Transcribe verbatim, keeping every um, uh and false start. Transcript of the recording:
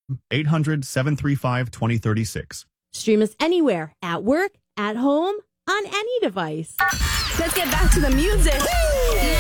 eight hundred, seven three five, two zero three six. Stream us anywhere, at work, at home, on any device. Let's get back to the music.